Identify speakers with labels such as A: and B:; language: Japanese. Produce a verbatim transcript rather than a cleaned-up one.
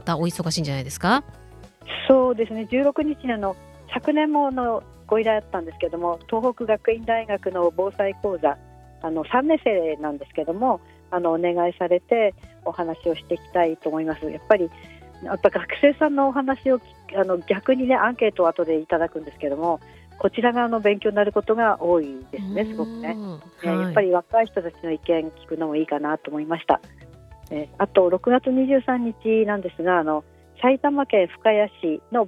A: たお忙しいんじゃないですか？
B: そうですね、じゅうろくにちにあの昨年ものご依頼あったんですけども、東北学院大学の防災講座、あのさんねん生なんですけども、あのお願いされてお話をしていきたいと思います。やっぱりやっぱ学生さんのお話をあの逆にね、アンケートを後でいただくんですけども、こちら側の勉強になることが多いですね、すごくね。
A: はい、
B: やっぱり若い人たちの意見聞くのもいいかなと思いました。えあとろくがつにじゅうさんにちなんですが、あの埼玉県深谷市の